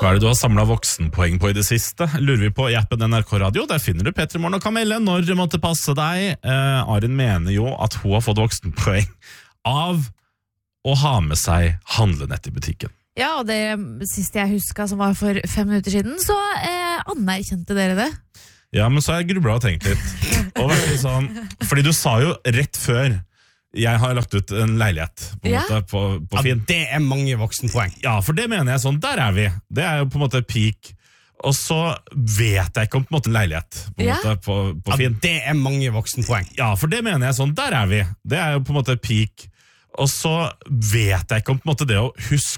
Hva er det du har samlet voksenpoeng på i det siste? Lurer vi på i appen NRK Radio. Der finner du Peter Morgen og Kamelle når det måtte passe deg. Arin mener jo at hun har fått voksenpoeng av å ha med seg handlenett i butikken. Ja, og det siste jeg husket som var for 5 minutter siden, så anerkjente dere det. Ja, men så har jeg grublet og tenkt litt. Og sånn, fordi du sa jo rett før jeg har lagt ut en leilighet på, en måte, på Finn. Det er mange voksenpoeng. Ja, for det mener jeg sånn, der er vi. Det er jo på en måte peak. Og så vet jeg ikke om på en måte en leilighet på, en måte, på Finn. Det er mange voksenpoeng. Ja, for det mener jeg sånn, der er vi. Det er jo på en måte peak. Og så vet jeg ikke om på en måte det å huske